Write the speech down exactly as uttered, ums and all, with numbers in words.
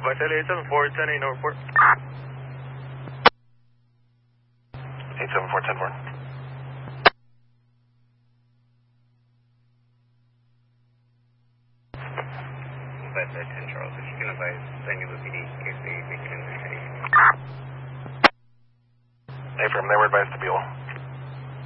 Vitality eight seven four, ten eight Northport. eight seven four, ten four. Vitality ten Charles, if you can advise San Diego P D in case they make an investigation. Affirm, they were advised to be all.